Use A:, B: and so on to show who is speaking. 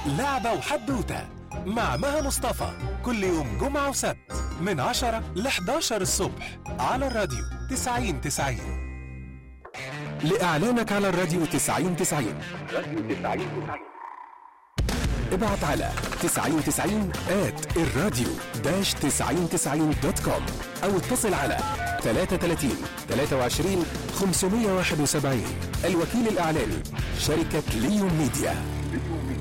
A: لعبة وحدوتة مع مها مصطفى كل يوم جمعة وسبت من 10 ل 11 الصبح على الراديو 90-90. لإعلانك على الراديو 90-90 ابعت على 9090@الراديو-9090.com أو اتصل على 33 23 571. الوكيل الإعلاني شركة ليون ميديا.